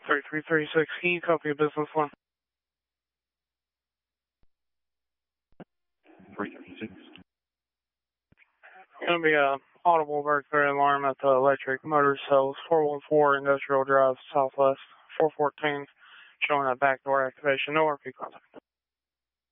3336, can you copy a business one? 336. Going to be a audible burglary alarm at the Electric Motor Cells, 414 Industrial Drive, Southwest, 414, showing a backdoor activation. No RP contact.